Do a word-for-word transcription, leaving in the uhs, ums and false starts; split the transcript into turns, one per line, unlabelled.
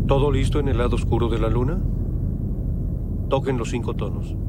¿Todo listo en el lado oscuro de la luna? Toquen los cinco tonos.